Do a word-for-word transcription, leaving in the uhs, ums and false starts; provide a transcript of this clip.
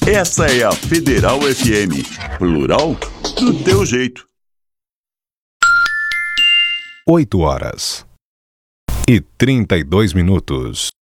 Essa é a Federal F M, plural do teu jeito. Oito horas e trinta e dois minutos.